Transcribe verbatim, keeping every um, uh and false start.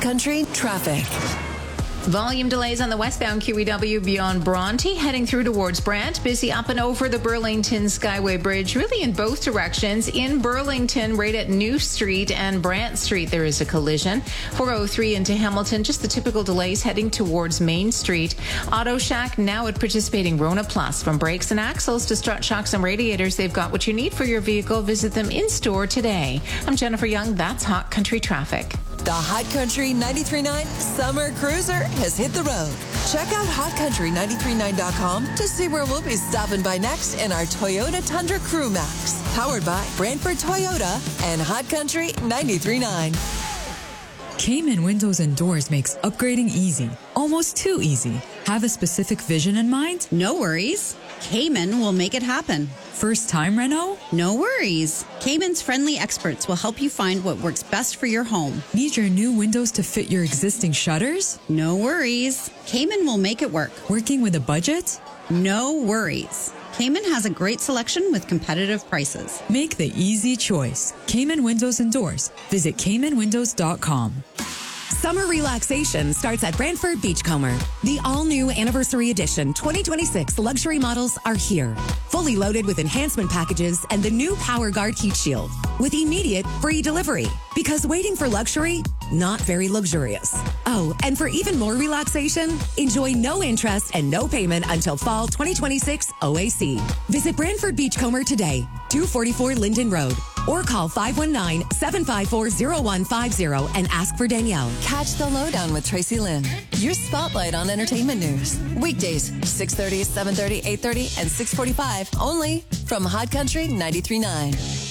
Country traffic. Volume delays on the westbound Q E W beyond Bronte, heading through towards Brant. Busy up and over the Burlington Skyway Bridge, really in both directions. In Burlington, right at New Street and Brant Street, there is a collision. four oh three into Hamilton, just the typical delays heading towards Main Street. Auto Shack now at participating Rona Plus. From brakes and axles to strut shocks and radiators, they've got what you need for your vehicle. Visit them in store today. I'm Jennifer Young. That's Hot Country Traffic. The Hot Country ninety-three point nine Summer Cruiser has hit the road. Check out hot country nine three nine dot com to see where we'll be stopping by next in our Toyota Tundra Crew Max. Powered by Brantford Toyota and Hot Country ninety-three point nine. Cayman Windows and Doors makes upgrading easy, almost too easy. Have a specific vision in mind? No worries. Cayman will make it happen. First time reno? No worries. Cayman's friendly experts will help you find what works best for your home. Need your new windows to fit your existing shutters? No worries. Cayman will make it work. Working with a budget? No worries. Cayman has a great selection with competitive prices. Make the easy choice. Cayman Windows and Doors. Visit cayman windows dot com. Summer relaxation starts at Brantford Beachcomber. The all-new Anniversary Edition twenty twenty-six luxury models are here. Fully loaded with enhancement packages and the new Power Guard heat shield with immediate free delivery. Because waiting for luxury, not very luxurious. Oh, and for even more relaxation, enjoy no interest and no payment until fall twenty twenty-six O A C. Visit Brantford Beachcomber today, two forty-four Linden Road, or call five one nine, seven five four, zero one five zero and ask for Danielle. Catch the lowdown with Tracy Lynn. Your spotlight on entertainment news. Weekdays, six thirty, seven thirty, eight thirty, and six forty-five, only from Hot Country ninety-three point nine.